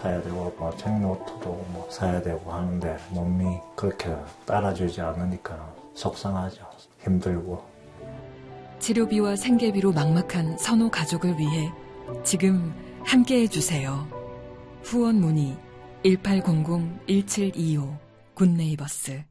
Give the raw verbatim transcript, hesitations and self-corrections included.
사야 되고 뭐 책노트도 뭐 사야 되고 하는데 몸이 그렇게 따라주지 않으니까 속상하죠. 힘들고. 치료비와 생계비로 막막한 선호 가족을 위해 지금 함께해 주세요. 후원 문의 일팔공공 일칠이오 굿네이버스